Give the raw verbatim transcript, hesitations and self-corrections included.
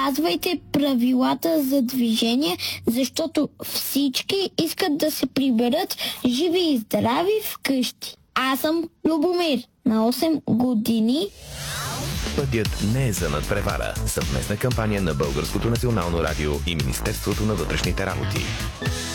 спазвайте правилата за движение, защото всички искат да се приберат живи и здрави вкъщи. Аз съм Любомир, на осем години. Пътят не е за надпревара. Съвместна кампания на Българското национално радио и Министерството на вътрешните работи.